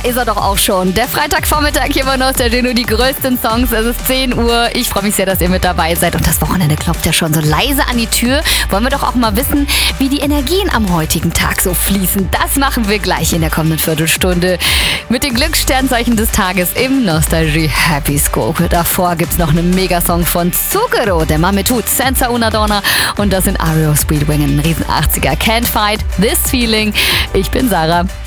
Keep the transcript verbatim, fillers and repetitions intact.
ist er doch auch schon. Der Freitagvormittag hier bei Nostalgie, nur die größten Songs. Es ist zehn Uhr. Ich freue mich sehr, dass ihr mit dabei seid. Und das Wochenende klopft ja schon so leise an die Tür. Wollen wir doch auch mal wissen, wie die Energien am heutigen Tag so fließen. Das machen wir gleich in der kommenden Viertelstunde mit den Glückssternzeichen des Tages im Nostalgie Happy Scope. Davor gibt's noch einen Megasong von Zucchero, der Mammutut, Senza una Donna. Und das sind R E O Speedwagon, ein riesen achtziger. Can't Fight This Feeling. Ich bin Sarah.